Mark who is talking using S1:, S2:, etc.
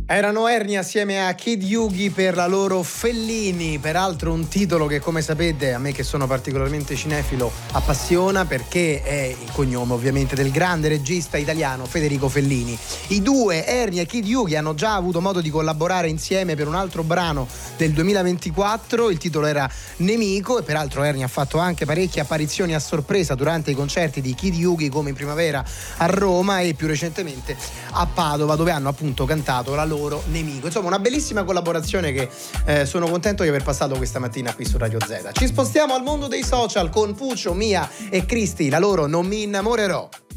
S1: Erano Ernia assieme a Kid Yugi per la loro Fellini, peraltro un titolo che, come sapete, a me che sono particolarmente cinefilo appassiona, perché è il cognome ovviamente del grande regista italiano Federico Fellini. I due, Ernia e Kid Yugi, hanno già avuto modo di collaborare insieme per un altro brano del 2024, il titolo era Nemico, e peraltro Ernia ha fatto anche parecchie apparizioni a sorpresa durante i concerti di Kid Yugi, come in primavera a Roma e più recentemente a Padova, dove hanno appunto cantato la loro Nemico. Insomma, una bellissima collaborazione che sono contento di aver passato questa mattina qui su Radio Z. Ci spostiamo al mondo dei social con Puccio, Mia e Cristi, la loro Non mi innamorerò.